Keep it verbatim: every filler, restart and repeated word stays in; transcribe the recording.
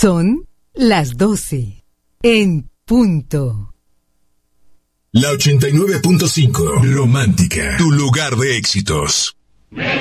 Son las doce en punto. La ochenta y nueve punto cinco, Romántica, tu lugar de éxitos.